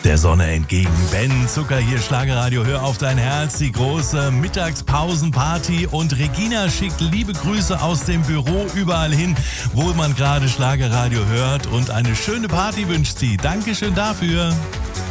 Der Sonne entgegen. Ben Zucker hier, Schlagerradio, hör auf dein Herz, die große Mittagspausenparty, und Regina schickt liebe Grüße aus dem Büro überall hin, wo man gerade Schlagerradio hört, und eine schöne Party wünscht sie. Dankeschön dafür.